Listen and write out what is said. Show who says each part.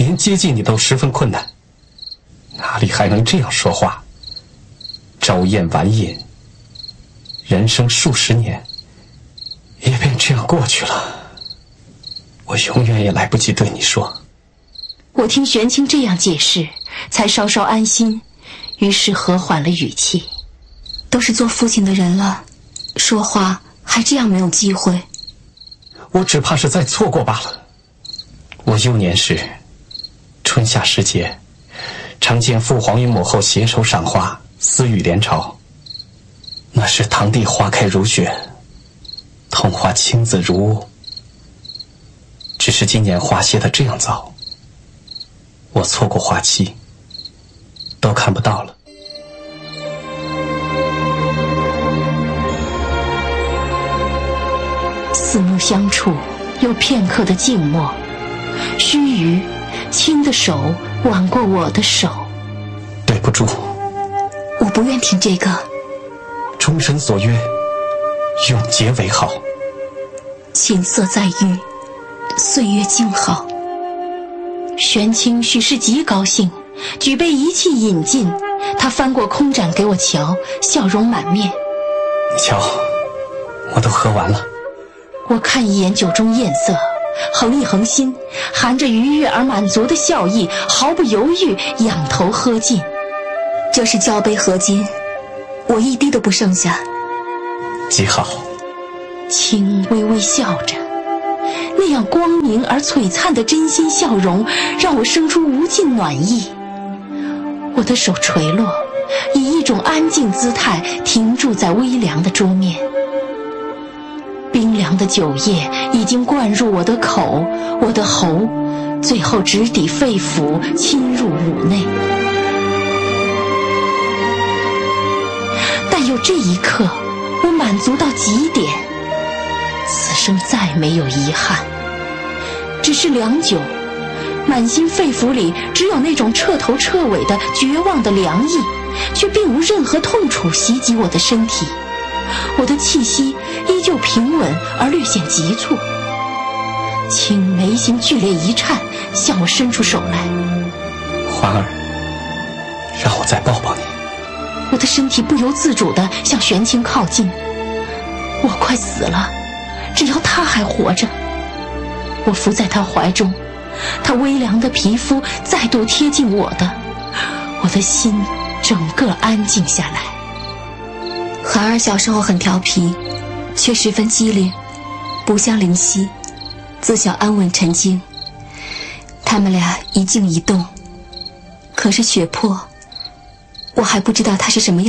Speaker 1: 连接近你都十分困难，哪里还能这样说话？朝宴晚饮，人生数十年，也便这样过去了。我永远也来不及对你说。
Speaker 2: 我听玄清这样解释，才稍稍安心，于是和缓了语气。
Speaker 3: 都是做父亲的人了，说话还这样没有机会。
Speaker 1: 我只怕是再错过罢了。我幼年时，春夏时节，常见父皇与母后携手赏花，私语连朝。那时堂弟花开如雪，桐花青紫如雾。只是今年花谢得这样早，我错过花期，都看不到了。
Speaker 2: 四目相处，有片刻的静默。须臾，亲的手挽过我的手。
Speaker 1: 对不住，
Speaker 3: 我不愿听这个。
Speaker 1: 终身所约，永结为好。
Speaker 3: 琴瑟在御，岁月静好。
Speaker 2: 玄清许是极高兴，举杯一气饮尽。他翻过空盏给我瞧，笑容满面。
Speaker 1: 你瞧，我都喝完了。
Speaker 2: 我看一眼酒中艳色，横一横心，含着愉悦而满足的笑意，毫不犹豫仰头喝尽。
Speaker 3: 这是交杯合金，我一滴都不剩下。
Speaker 1: 极好。
Speaker 2: 清微微笑着，那样光明而璀璨的真心笑容，让我生出无尽暖意。我的手垂落，以一种安静姿态停驻在微凉的桌面。冰凉的酒液已经灌入我的口，我的喉，最后直抵肺腑，侵入五内。但有这一刻，我满足到极点，此生再没有遗憾。只是良久，满心肺腑里只有那种彻头彻尾的绝望的凉意，却并无任何痛楚袭击我的身体。我的气息依旧平稳而略显急促。青眉心剧烈一颤，向我伸出手来。
Speaker 1: 花儿，让我再抱抱你。
Speaker 2: 我的身体不由自主地向玄清靠近。我快死了，只要他还活着。我伏在他怀中，他微凉的皮肤再度贴近我的，我的心整个安静下来。
Speaker 3: 孩儿小时候很调皮，却十分机灵，不像灵犀，自小安稳沉静。他们俩一静一动，可是血魄，我还不知道他是什么样。